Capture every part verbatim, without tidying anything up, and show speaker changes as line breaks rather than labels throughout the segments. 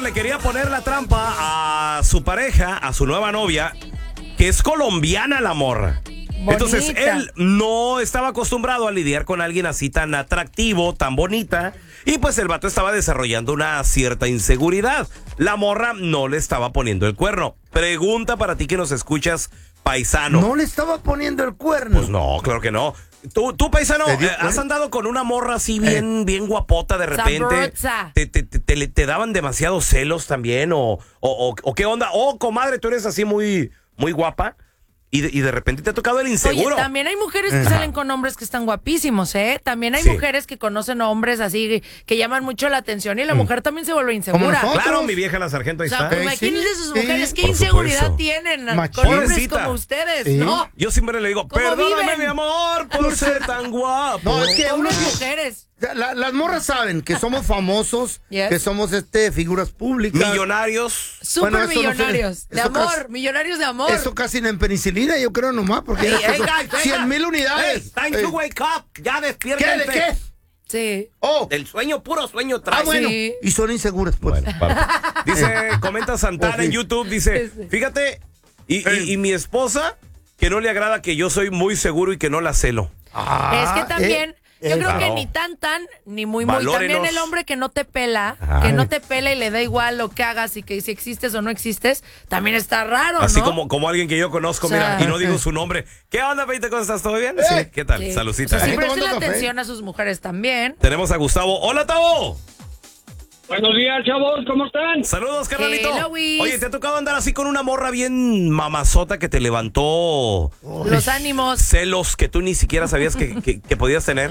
le quería poner la trampa a su pareja, a su nueva novia, que es colombiana la morra. Bonita. Entonces él no estaba acostumbrado a lidiar con alguien así tan atractivo, tan bonita, y pues el vato estaba desarrollando una cierta inseguridad. La morra no le estaba poniendo el cuerno. Pregunta para ti que nos escuchas, paisano.
¿No le estaba poniendo el cuerno?
Pues no, claro que no. Tú, tú paisano, eh, ¿has andado con una morra así bien, eh. bien guapota de repente? ¿Te, te, te, te, te daban demasiados celos también? ¿O, o, o, o qué onda? Oh, comadre, tú eres así muy, muy guapa. Y de, y de repente te ha tocado el inseguro.
Oye, también hay mujeres que salen con hombres que están guapísimos, ¿eh? También hay sí. mujeres que conocen hombres así que llaman mucho la atención y la mujer también se vuelve insegura.
Claro, mi vieja la sargento ahí
o sea,
está.
Imagínense
sí,
sus mujeres,
sí,
qué inseguridad supuesto. tienen Machín. con hombres como ustedes, sí. ¿no?
Yo siempre le digo, perdóname viven? mi amor por ser tan guapo.
No, es que
unas mujeres.
La, las morras saben que somos famosos, yes. que somos este figuras públicas.
Millonarios.
Súper bueno, millonarios. No sé, de amor, casi, millonarios de amor.
Eso casi en penicilina, yo creo nomás, porque hey, hey, guys, cien mil unidades.
Hey, time hey. to wake up. Ya despiértense.
¿Qué? ¿De qué?
Sí.
Oh.
Del sueño, puro sueño trae.
Ah, bueno.
Sí.
Y son inseguras, pues.
Bueno, dice, comenta Santana oh, sí. en YouTube, dice, fíjate, y, y, y mi esposa, que no le agrada que yo soy muy seguro y que no la celo.
Ah, es que también... Eh. Yo creo claro. que ni tan tan, ni muy muy.
Valórenos.
También el hombre que no te pela, Ay. que no te pela y le da igual lo que hagas y que si existes o no existes, también está raro,
Así
¿no?
como, como alguien que yo conozco, o sea, mira, y no digo su nombre. ¿Qué onda, Peite? ¿Cómo estás? ¿Todo bien?
Eh.
Sí. ¿Qué tal?
Sí.
Saludcita.
O sea,
¿eh?
sí, presten atención a sus mujeres también.
Tenemos a Gustavo. ¡Hola, Tavo!
Buenos días, chavos, ¿cómo están?
Saludos, carnalito.
Hello,
Oye, ¿te ha tocado andar así con una morra bien mamazota que te levantó
los ánimos?
Celos que tú ni siquiera sabías que, que, que podías tener.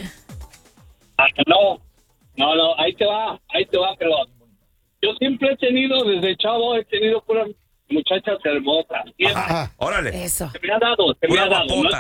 Ah, no, no, no, ahí te va, ahí te va, pero yo siempre he tenido, desde chavo, he tenido puras muchachas hermosas.
Ajá, órale.
Eso.
Se me ha dado, se me ha dado. ¿No?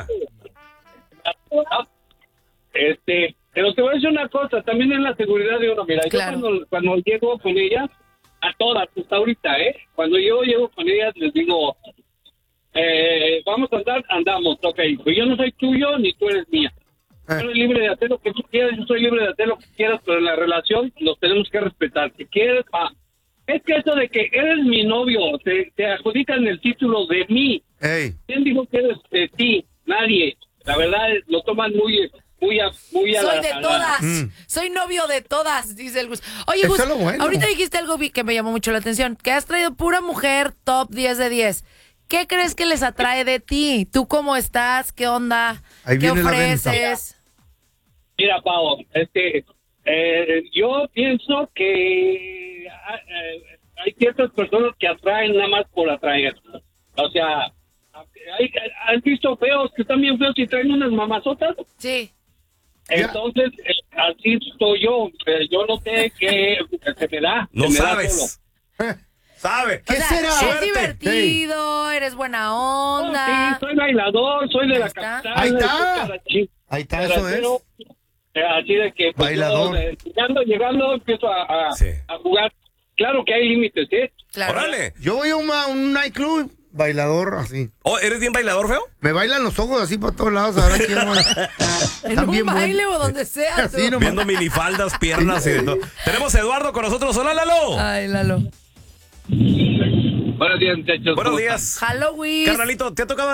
Este, pero te voy a decir una cosa, también es la seguridad de uno. Mira,
claro.
yo cuando, cuando llego con ellas, a todas, hasta ahorita, ¿eh? Cuando yo llego con ellas, les digo, eh, vamos a andar, andamos, ok, pues yo no soy tuyo ni tú eres mía. Tú eres libre de hacer lo que tú quieras, yo soy libre de hacer lo que quieras, pero en la relación nos tenemos que respetar. Si quieres, ah, es que eso de que eres mi novio, te, te adjudican el título de mí.
Hey.
¿Quién dijo que eres de ti? Nadie. La verdad, lo toman muy... Muy a, muy a
soy
la,
de
a
todas,
la...
mm. soy novio de todas, dice el Gus. Oye, Gus, bueno. ahorita dijiste algo que me llamó mucho la atención, que has traído pura mujer top diez de diez. ¿Qué crees que les atrae de ti? ¿Tú cómo estás? ¿Qué onda?
Ahí
¿Qué ofreces?
Mira, Pau, este, eh, yo pienso que eh, hay ciertas personas que atraen nada más por atraer. O sea, hay, ¿has visto feos que están bien feos y traen unas mamazotas?
Sí.
Entonces, eh, así estoy yo. Eh, yo no sé qué se me da.
No
me
sabes.
Da
¿Sabe?
¿Qué o sea,
será?
Es
Suerte.
divertido, sí. Eres buena onda.
Oh, sí, soy bailador, soy de
Ahí
la
está.
capital.
Ahí está. Ahí está, eso es.
Eh, así de que pues,
bailador.
Yo, eh, llegando, llegando, empiezo a, a,
sí.
a jugar. Claro que hay límites, ¿eh?
Claro.
Órale.
Yo voy a un, un nightclub, bailador así.
Oh, ¿eres bien bailador, feo?
Me bailan los ojos así por todos lados. Ahora quiero.
En un baile bueno. o donde sea.
Así, no,
viendo minifaldas, piernas y de todo. Tenemos a Eduardo con nosotros. Hola, Lalo.
Ay, Lalo.
Buenos días, muchachos.
Buenos días.
Halloween.
Carnalito, ¿te ha tocado